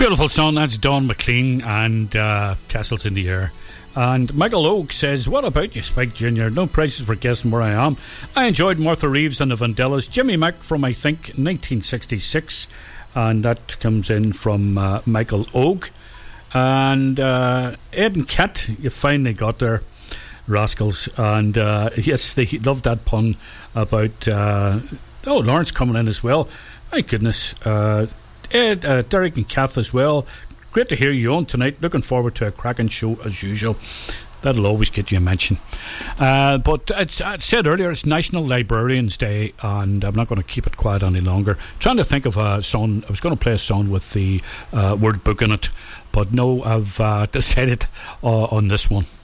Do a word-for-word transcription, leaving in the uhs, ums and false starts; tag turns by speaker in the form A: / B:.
A: Beautiful song, that's Don McLean and uh, Castles in the Air. And Michael Oak says, what about you, Spike Junior? No prizes for guessing where I am. I enjoyed Martha Reeves and the Vandellas. Jimmy Mack from, I think, nineteen sixty-six. And that comes in from uh, Michael Oak. And uh, Ed and Kat, you finally got there, rascals. And uh, yes, they loved that pun about... Uh, oh, Lawrence coming in as well. My goodness. Uh, Ed, uh, Derek and Kath as well. Great to hear you on tonight. Looking forward to a cracking show as usual. That'll always get you a mention. Uh, but it's, I said earlier, it's National Librarians Day, and I'm not going to keep it quiet any longer. Trying to think of a song. I was going to play a song with the uh, word book in it, but no, I've uh, decided uh, on this one.